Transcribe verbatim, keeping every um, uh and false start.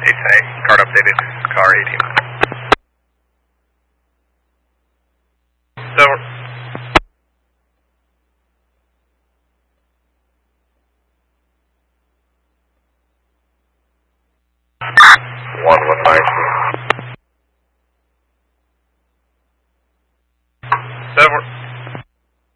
Hey, card updated, car eighteen. Over. One one nine.